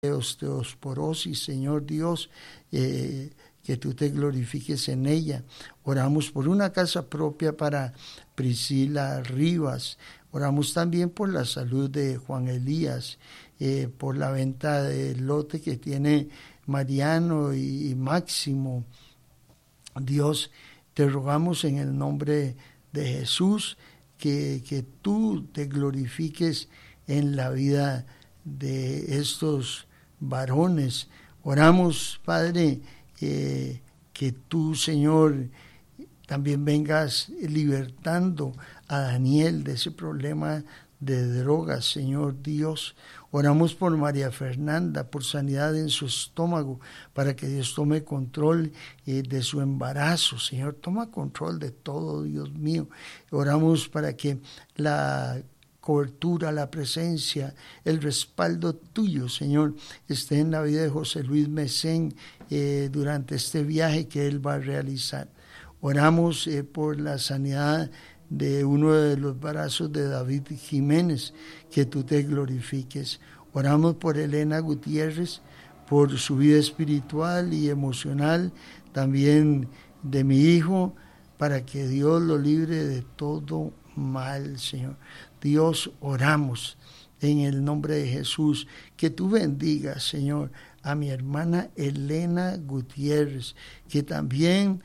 osteosporosis, Señor Dios, que tú te glorifiques en ella. Oramos por una casa propia para Priscila Rivas. Oramos también por la salud de Juan Elías, por la venta del lote que tiene Mariano y Máximo. Dios, te rogamos en el nombre de Jesús que tú te glorifiques en la vida de estos varones. Oramos, Padre, que tú, Señor, también vengas libertando a Daniel de ese problema de drogas, Señor Dios. Oramos por María Fernanda, por sanidad en su estómago, para que Dios tome control de su embarazo. Señor, toma control de todo, Dios mío. Oramos para que la cobertura, la presencia, el respaldo tuyo, Señor, esté en la vida de José Luis Mesén durante este viaje que él va a realizar. Oramos por la sanidad de uno de los brazos de David Jiménez, que tú te glorifiques. Oramos por Elena Gutiérrez, por su vida espiritual y emocional, también de mi hijo, para que Dios lo libre de todo mal, Señor. Dios, oramos en el nombre de Jesús, que tú bendigas, Señor, a mi hermana Elena Gutiérrez, que también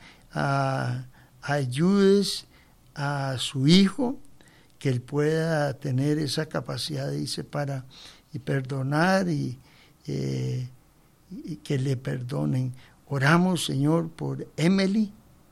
ayudes a su hijo, que él pueda tener esa capacidad, dice, para perdonar y que le perdonen. Oramos, Señor, por Emily,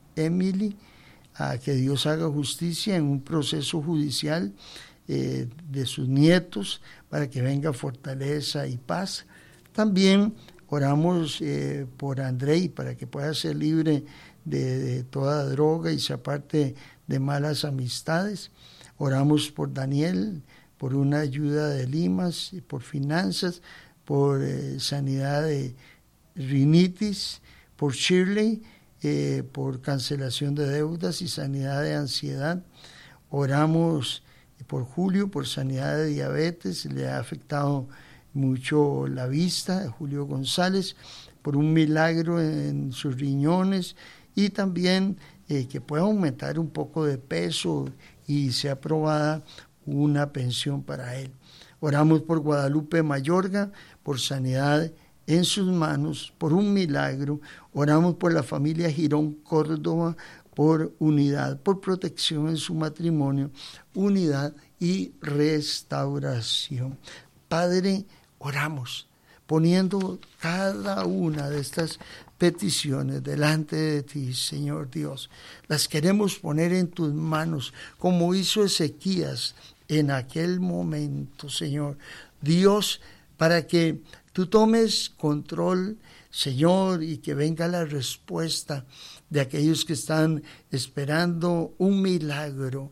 a que Dios haga justicia en un proceso judicial de sus nietos, para que venga fortaleza y paz. También oramos por Andrei, para que pueda ser libre de toda droga y se aparte de malas amistades. Oramos por Daniel, por una ayuda de limas, por finanzas, por sanidad de rinitis, por Shirley, por cancelación de deudas y sanidad de ansiedad. Oramos por Julio, por sanidad de diabetes, le ha afectado mucho la vista, Julio González, por un milagro en sus riñones y también que pueda aumentar un poco de peso y sea aprobada una pensión para él. Oramos por Guadalupe Mayorga, por sanidad en sus manos, por un milagro. Oramos por la familia Girón Córdoba, por unidad, por protección en su matrimonio, unidad y restauración. Padre, oramos poniendo cada una de estas peticiones delante de ti, Señor Dios. Las queremos poner en tus manos, como hizo Ezequías en aquel momento, Señor Dios, para que tú tomes control, Señor, y que venga la respuesta de aquellos que están esperando un milagro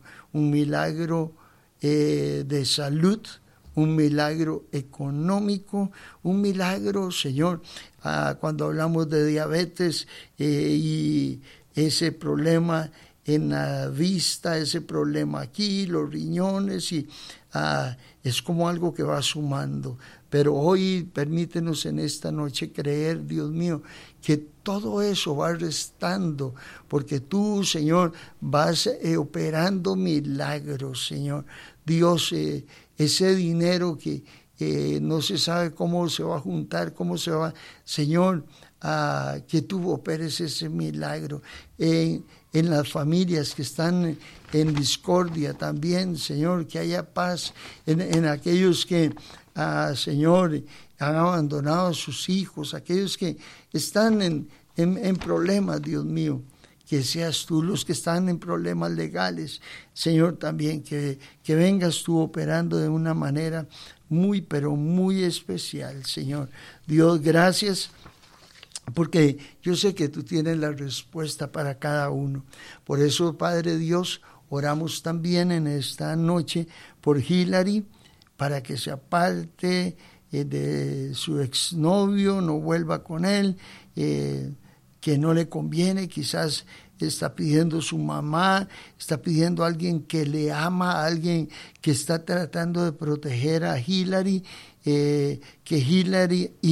de salud, un milagro económico, un milagro, Señor, cuando hablamos de diabetes y ese problema en la vista, ese problema aquí, los riñones, y es como algo que va sumando. Pero hoy permítenos en esta noche creer, Dios mío, que todo eso va restando, porque tú, Señor, vas operando milagros, Señor. Dios, ese dinero que no se sabe cómo se va a juntar, cómo se va, Señor, que tú operes ese milagro en las familias que están en discordia también, Señor, que haya paz en aquellos que, Señor, han abandonado a sus hijos, aquellos que están en problemas, Dios mío. Que seas tú, los que están en problemas legales, Señor, también que vengas tú operando de una manera muy, pero muy especial, Señor. Dios, gracias, porque yo sé que tú tienes la respuesta para cada uno. Por eso, Padre Dios, oramos también en esta noche por Hillary, para que se aparte de su exnovio, no vuelva con él, que no le conviene, quizás está pidiendo su mamá, está pidiendo a alguien que le ama, a alguien que está tratando de proteger a Hillary, que Hillary